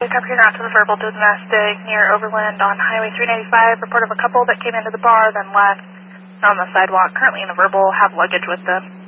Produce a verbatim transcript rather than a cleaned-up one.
pick up here now to the verbal domestic near Overland on Highway three ninety-five. Report of a couple that came into the bar, then left on the sidewalk. Currently in the verbal, have luggage with them.